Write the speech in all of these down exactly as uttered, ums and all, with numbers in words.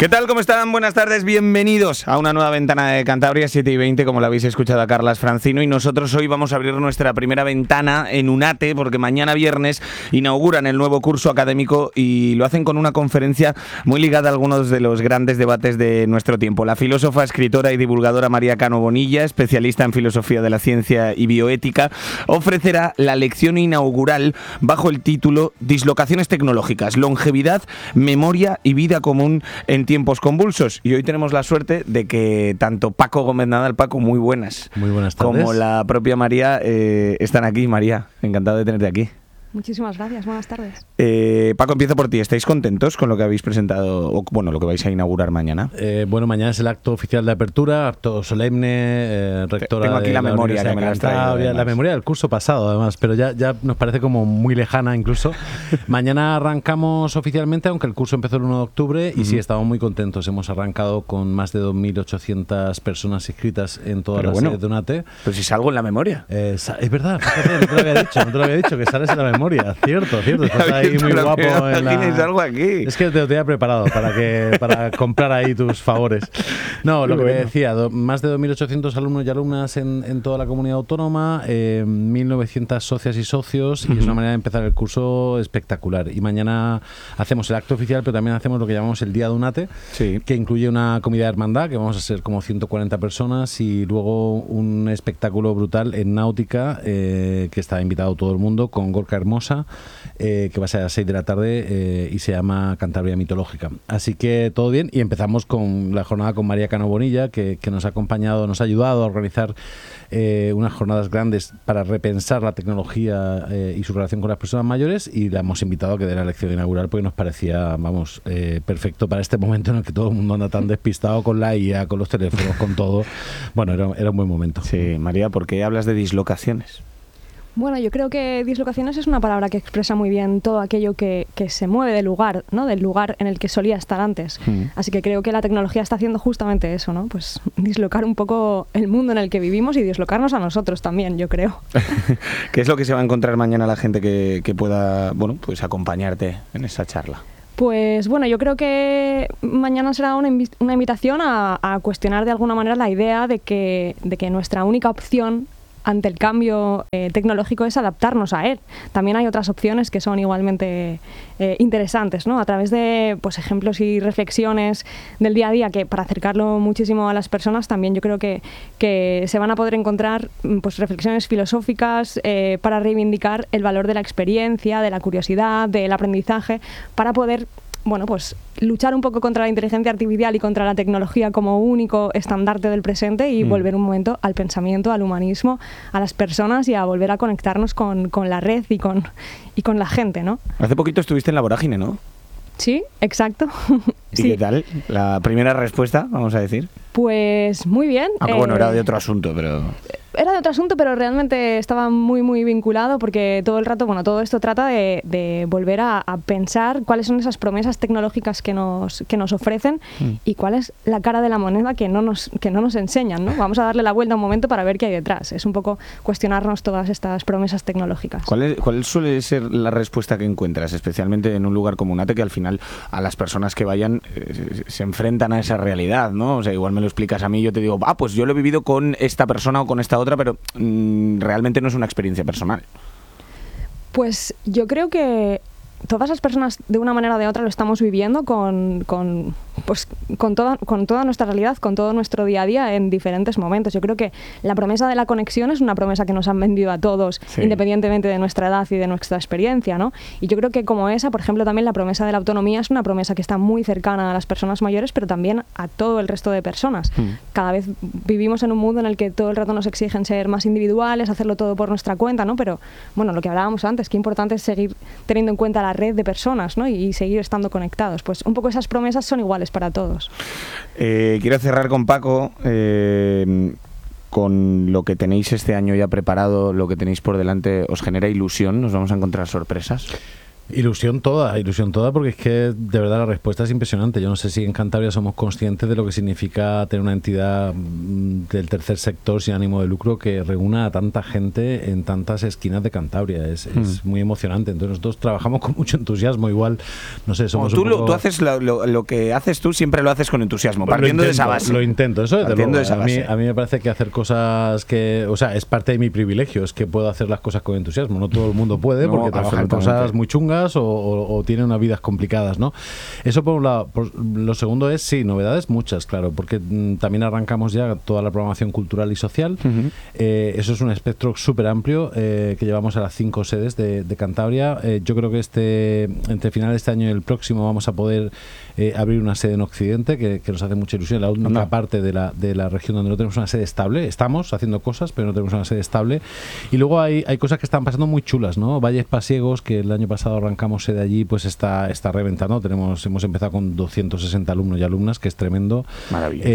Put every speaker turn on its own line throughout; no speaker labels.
¿Qué tal? ¿Cómo están? Buenas tardes, bienvenidos a una nueva ventana de Cantabria, siete y veinte, como la habéis escuchado a Carlas Francino, y nosotros hoy vamos a abrir nuestra primera ventana en UNATE, porque mañana viernes inauguran el nuevo curso académico y lo hacen con una conferencia muy ligada a algunos de los grandes debates de nuestro tiempo. La filósofa, escritora y divulgadora María Cano Bonilla, especialista en filosofía de la ciencia y bioética, ofrecerá la lección inaugural bajo el título Dislocaciones tecnológicas, longevidad, memoria y vida común en tiempos convulsos. Y hoy tenemos la suerte de que tanto Paco Gómez Nadal, Paco, muy buenas.
Muy buenas tardes.
Como la propia María eh, están aquí. María, encantado de tenerte aquí.
Muchísimas gracias, buenas tardes.
Eh, Paco, empiezo por ti. ¿Estáis contentos con lo que habéis presentado, o bueno, lo que vais a inaugurar mañana?
Eh, bueno, mañana es el acto oficial de apertura, acto solemne, eh, rectora.
Tengo aquí
de
la, la memoria que me la has traído.
La memoria del curso pasado, además, pero ya, ya nos parece como muy lejana incluso. Mañana arrancamos oficialmente, aunque el curso empezó el uno de octubre, y uh-huh. sí, estamos muy contentos. Hemos arrancado con más de dos mil ochocientas personas inscritas en todas
pero
las
bueno,
sedes de UNATE.
Pero si salgo en la memoria.
Eh, es verdad, fíjate, no te lo había dicho, no te lo había dicho, que sales en la memoria. Cierto, cierto, estás ahí muy guapo. En la...
algo aquí.
Es que te lo tenía preparado para que para comprar ahí tus favores. No, lo que bueno. te decía, do, más de dos mil ochocientos alumnos y alumnas en, en toda la comunidad autónoma, eh, mil novecientas socias y socios, uh-huh. y es una manera de empezar el curso espectacular. Y mañana hacemos el acto oficial, pero también hacemos lo que llamamos el Día de UNATE, sí. que incluye una comida de hermandad, que vamos a ser como ciento cuarenta personas, y luego un espectáculo brutal en náutica, eh, que está invitado todo el mundo, con Gorka Hermosa, Eh, que va a ser a las seis de la tarde, eh, y se llama Cantabria Mitológica. Así que todo bien, y empezamos con la jornada con María Cano Bonilla, que, que nos ha acompañado, nos ha ayudado a organizar eh, unas jornadas grandes para repensar la tecnología eh, y su relación con las personas mayores, y la hemos invitado a que dé la lección inaugural porque nos parecía, vamos, eh, perfecto para este momento en el que todo el mundo anda tan despistado con la I A, con los teléfonos, con todo. Bueno, era, era un buen momento.
Sí, María, ¿por qué hablas de dislocaciones?
Bueno, yo creo que dislocaciones es una palabra que expresa muy bien todo aquello que, que se mueve del lugar, ¿no? Del lugar en el que solía estar antes. Mm. Así que creo que la tecnología está haciendo justamente eso, ¿no? Pues dislocar un poco el mundo en el que vivimos y dislocarnos a nosotros también, yo creo.
¿Qué es lo que se va a encontrar mañana la gente que, que pueda, bueno, pues acompañarte en esa charla?
Pues bueno, yo creo que mañana será una, invi- una invitación a, a cuestionar de alguna manera la idea de que, de que nuestra única opción ante el cambio eh, tecnológico es adaptarnos a él. También hay otras opciones que son igualmente eh, interesantes, ¿no? A través de pues, ejemplos y reflexiones del día a día, que para acercarlo muchísimo a las personas también yo creo que, que se van a poder encontrar pues, reflexiones filosóficas eh, para reivindicar el valor de la experiencia, de la curiosidad, del aprendizaje, para poder bueno, pues luchar un poco contra la inteligencia artificial y contra la tecnología como único estandarte del presente, y mm. volver un momento al pensamiento, al humanismo, a las personas, y a volver a conectarnos con, con la red y con, y con la gente, ¿no?
Hace poquito estuviste en La Vorágine, ¿no?
Sí, exacto.
¿Y
sí.
qué tal? La primera respuesta, vamos a decir.
Pues muy bien.
Aunque eh, bueno, era de otro asunto, pero...
Era de otro asunto, pero realmente estaba muy, muy vinculado, porque todo el rato, bueno, todo esto trata de, de volver a, a pensar cuáles son esas promesas tecnológicas que nos, que nos ofrecen mm. y cuál es la cara de la moneda que no nos, que no nos enseñan, ¿no? Vamos a darle la vuelta un momento para ver qué hay detrás. Es un poco cuestionarnos todas estas promesas tecnológicas.
¿Cuál, es, cuál suele ser la respuesta que encuentras, especialmente en un lugar como UNATE, que al final a las personas que vayan eh, se enfrentan a esa realidad, ¿no? O sea, igual me lo explicas a mí, yo te digo, ah, pues yo lo he vivido con esta persona o con esta otra, pero mmm, realmente no es una experiencia personal.
Pues yo creo que todas las personas de una manera o de otra lo estamos viviendo con, con, pues, con, toda, con toda nuestra realidad, con todo nuestro día a día en diferentes momentos. Yo creo que la promesa de la conexión es una promesa que nos han vendido a todos, sí. independientemente de nuestra edad y de nuestra experiencia, ¿no? Y yo creo que como esa, por ejemplo, también la promesa de la autonomía es una promesa que está muy cercana a las personas mayores, pero también a todo el resto de personas. Mm. Cada vez vivimos en un mundo en el que todo el rato nos exigen ser más individuales, hacerlo todo por nuestra cuenta, ¿no? Pero, bueno, lo que hablábamos antes, qué importante es seguir teniendo en cuenta la red de personas, ¿no? Y seguir estando conectados. Pues un poco esas promesas son iguales para todos.
Eh, quiero cerrar con Paco, eh, con lo que tenéis este año ya preparado, lo que tenéis por delante. ¿Os genera ilusión? ¿Nos vamos a encontrar sorpresas?
Ilusión toda, ilusión toda, porque es que de verdad la respuesta es impresionante. Yo no sé si en Cantabria somos conscientes de lo que significa tener una entidad del tercer sector sin ánimo de lucro que reúna a tanta gente en tantas esquinas de Cantabria. Es, mm. es muy emocionante. Entonces nosotros trabajamos con mucho entusiasmo, igual, no sé, somos
oh, tú,
un poco...
lo, tú haces lo, lo, lo que haces tú, siempre lo haces con entusiasmo, partiendo
intento,
de esa base.
Lo intento, eso desde
partiendo
luego.
De esa base.
A, mí, a mí me parece que hacer cosas que, o sea, es parte de mi privilegio, es que puedo hacer las cosas con entusiasmo. No todo el mundo puede, porque no, trabaja en cosas muy chungas o, o, o tiene unas vidas complicadas, ¿no? Eso por un lado. Por, lo segundo es, sí, novedades muchas, claro, porque mm, también arrancamos ya toda la programación cultural y social. Uh-huh. Eh, eso es un espectro súper amplio eh, que llevamos a las cinco sedes de, de Cantabria. Eh, yo creo que este entre final de este año y el próximo vamos a poder eh, abrir una sede en Occidente, que, que nos hace mucha ilusión. La única no. parte de la, de la región donde no tenemos una sede estable. Estamos haciendo cosas, pero no tenemos una sede estable. Y luego hay, hay cosas que están pasando muy chulas, ¿no? Valles Pasiegos, que el año pasado arrancamos sede allí, pues está está reventando. Tenemos, hemos empezado con doscientos sesenta alumnos y alumnas, que es tremendo.
Maravilloso.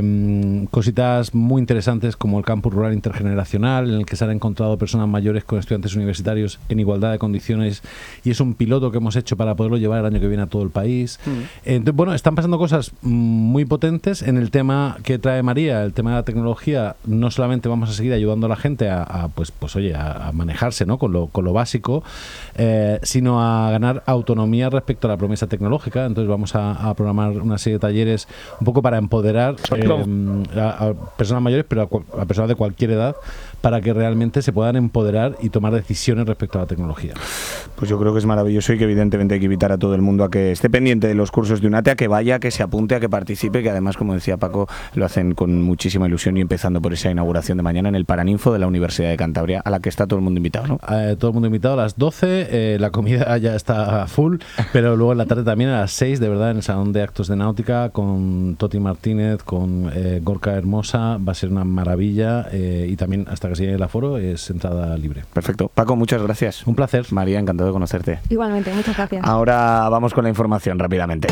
Eh, cositas muy interesantes como el campus rural intergeneracional, en el que se han encontrado personas mayores con estudiantes universitarios en igualdad de condiciones, y es un piloto que hemos hecho para poderlo llevar el año que viene a todo el país. Mm. Entonces, bueno, están pasando cosas muy potentes en el tema que trae María, el tema de la tecnología. No solamente vamos a seguir ayudando a la gente a, a pues, pues oye, a, a manejarse, ¿no? con lo, con lo básico, eh, sino a ganar autonomía respecto a la promesa tecnológica. Entonces vamos a, a programar una serie de talleres un poco para empoderar eh, a, a personas mayores, pero a, a personas de cualquier edad, para que realmente se puedan empoderar y tomar decisiones respecto a la tecnología.
Pues yo creo que es maravilloso y que evidentemente hay que invitar a todo el mundo a que esté pendiente de los cursos de UNATE, a que vaya, a que se apunte, a que participe, que además, como decía Paco, lo hacen con muchísima ilusión, y empezando por esa inauguración de mañana en el Paraninfo de la Universidad de Cantabria, a la que está todo el mundo invitado, ¿no?
Eh, todo el mundo invitado a las doce, eh, la comida ya está full, pero luego en la tarde también a las seis, de verdad, en el Salón de Actos de Náutica, con Toti Martínez, con eh, Gorka Hermosa, va a ser una maravilla, eh, y también hasta que se llegue el aforo es entrada libre.
Perfecto. Paco, muchas gracias.
Un placer.
María, encantado de conocerte.
Igualmente, muchas gracias.
Ahora vamos con la información rápidamente,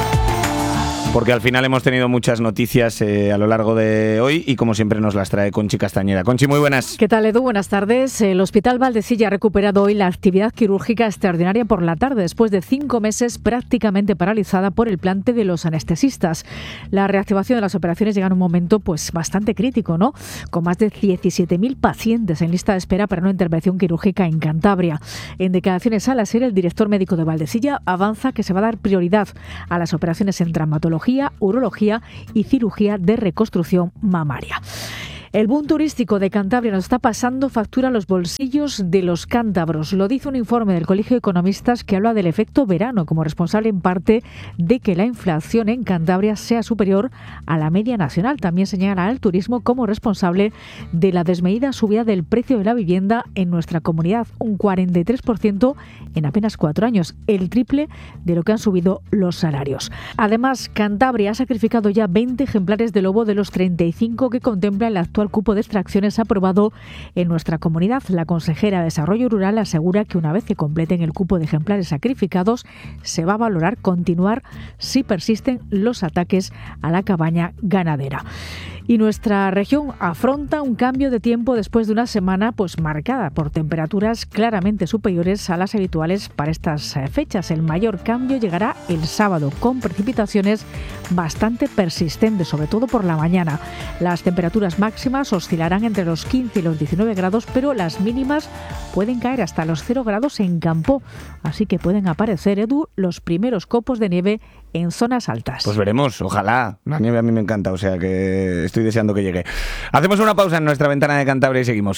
porque al final hemos tenido muchas noticias eh, a lo largo de hoy, y como siempre nos las trae Conchi Castañeda. Conchi, muy buenas.
¿Qué tal, Edu? Buenas tardes. El Hospital Valdesilla ha recuperado hoy la actividad quirúrgica extraordinaria por la tarde, después de cinco meses prácticamente paralizada por el plante de los anestesistas. La reactivación de las operaciones llega en un momento pues bastante crítico, ¿no? Con más de diecisiete mil pacientes en lista de espera para una intervención quirúrgica en Cantabria. En declaraciones a la SER, el director médico de Valdesilla avanza que se va a dar prioridad a las operaciones en traumatología, urología y cirugía de reconstrucción mamaria. El boom turístico de Cantabria nos está pasando factura a los bolsillos de los cántabros. Lo dice un informe del Colegio de Economistas que habla del efecto verano como responsable en parte de que la inflación en Cantabria sea superior a la media nacional. También señala al turismo como responsable de la desmedida subida del precio de la vivienda en nuestra comunidad, un cuarenta y tres por ciento en apenas cuatro años, el triple de lo que han subido los salarios. Además, Cantabria ha sacrificado ya veinte ejemplares de lobo de los treinta y cinco que contempla el actual el cupo de extracciones aprobado en nuestra comunidad. La consejera de Desarrollo Rural asegura que una vez que completen el cupo de ejemplares sacrificados, se va a valorar continuar si persisten los ataques a la cabaña ganadera. Y nuestra región afronta un cambio de tiempo después de una semana pues marcada por temperaturas claramente superiores a las habituales para estas fechas. El mayor cambio llegará el sábado, con precipitaciones bastante persistentes, sobre todo por la mañana. Las temperaturas máximas oscilarán entre los quince y los diecinueve grados, pero las mínimas pueden caer hasta los cero grados en Campo. Así que pueden aparecer, Edu, los primeros copos de nieve en zonas altas.
Pues veremos, ojalá. La nieve a mí me encanta, o sea que estoy deseando que llegue. Hacemos una pausa en nuestra ventana de Cantabria y seguimos.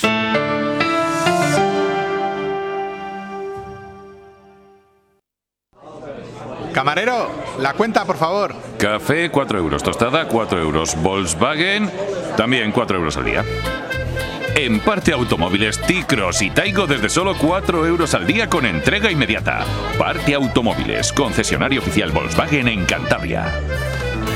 Camarero, la cuenta, por favor.
Café, cuatro euros. Tostada, cuatro euros. Volkswagen, también cuatro euros al día. En Parte Automóviles, T-Cross y Taigo desde solo cuatro euros al día con entrega inmediata. Parte Automóviles, concesionario oficial Volkswagen en Cantabria.